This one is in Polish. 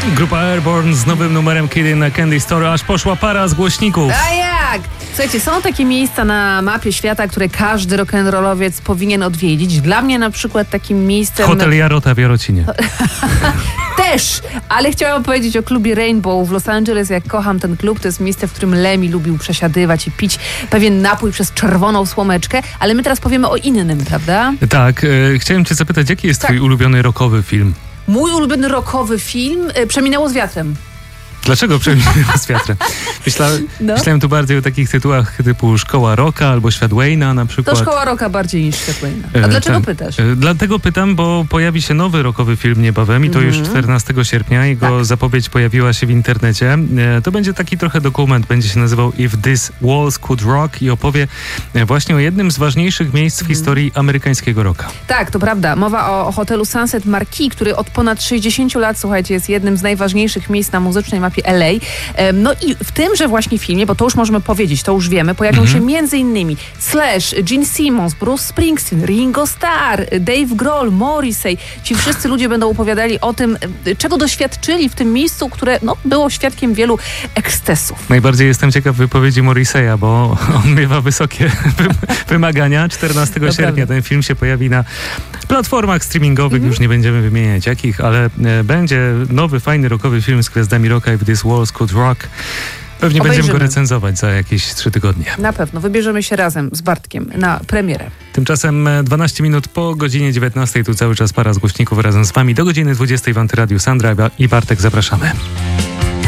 Grupa Airborne z nowym numerem Kid in a Candy Store, aż poszła para z głośników. A jak? Słuchajcie, są takie miejsca na mapie świata, które każdy rock'n'rollowiec powinien odwiedzić. Dla mnie na przykład takim miejscem... Hotel Jarota w Jarocinie. Też, ale chciałam powiedzieć o klubie Rainbow w Los Angeles. Jak kocham ten klub, to jest miejsce, w którym Lemmy lubił przesiadywać i pić pewien napój przez czerwoną słomeczkę, ale my teraz powiemy o innym, prawda? Tak, chciałem cię zapytać, jaki jest twój ulubiony rockowy film? Mój ulubiony rockowy film Przeminęło z wiatrem. Dlaczego Przeminęło z wiatrem? Myślałem tu bardziej o takich tytułach typu Szkoła Rocka albo Świat Wayne'a na przykład. To Szkoła Rocka bardziej niż Świat Wayne'a. A dlaczego pytasz? Dlatego pytam, bo pojawi się nowy rockowy film niebawem i to już 14 sierpnia. Jego zapowiedź pojawiła się w internecie. To będzie taki trochę dokument, będzie się nazywał If This Walls Could Rock i opowie właśnie o jednym z ważniejszych miejsc w historii amerykańskiego rocka. Tak, to prawda. Mowa o hotelu Sunset Marquis, który od ponad 60 lat, słuchajcie, jest jednym z najważniejszych miejsc na muzycznej mapie LA. No i w tymże właśnie filmie, bo to już możemy powiedzieć, to już wiemy, pojawią się m.in. Slash, Gene Simmons, Bruce Springsteen, Ringo Starr, Dave Grohl, Morrissey. Ci wszyscy ludzie będą opowiadali o tym, czego doświadczyli w tym miejscu, które było świadkiem wielu ekscesów. Najbardziej jestem ciekaw wypowiedzi Morrisseya, bo on miewa wysokie wymagania. 14 sierpnia prawda. ten film się pojawi na platformach streamingowych, już nie będziemy wymieniać jakich, ale będzie nowy, fajny rockowy film z gwiazdami rocka If This Walls Could Rock. Pewnie będziemy go recenzować za jakieś 3 tygodnie. Na pewno. Wybierzemy się razem z Bartkiem na premierę. Tymczasem 12 minut po godzinie 19. Tu cały czas para z głośników razem z wami. Do godziny 20 w Antyradiu Sandra i Bartek zapraszamy.